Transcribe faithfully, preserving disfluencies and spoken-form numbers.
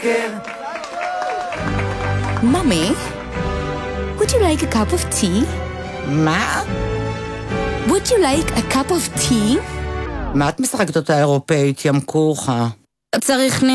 Mummy, would you like a cup of tea? מה? Would you like a cup of tea? מה את משחקת אותה אירופאית, ים כוחה? צריך